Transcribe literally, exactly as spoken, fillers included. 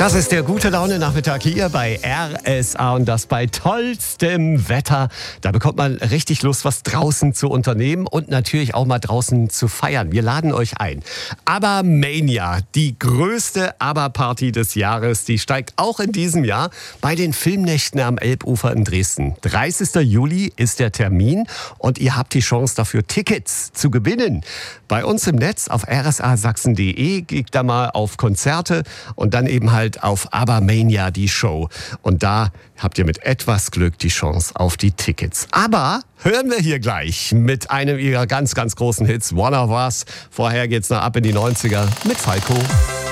Das ist der gute Laune-Nachmittag hier bei R S A und das bei tollstem Wetter. Da bekommt man richtig Lust, was draußen zu unternehmen und natürlich auch mal draußen zu feiern. Wir laden euch ein. ABBA-Mania, die größte ABBA-Party des Jahres, die steigt auch in diesem Jahr bei den Filmnächten am Elbufer in Dresden. dreißigster Juli ist der Termin und ihr habt die Chance dafür, Tickets zu gewinnen. Bei uns im Netz auf r s a sachsen punkt d e geht da mal auf Konzerte und dann eben halt auf ABBA-Mania, die Show. Und da habt ihr mit etwas Glück die Chance auf die Tickets. Aber hören wir hier gleich mit einem ihrer ganz, ganz großen Hits, One of Us. Vorher geht's noch ab in die neunziger mit Falco.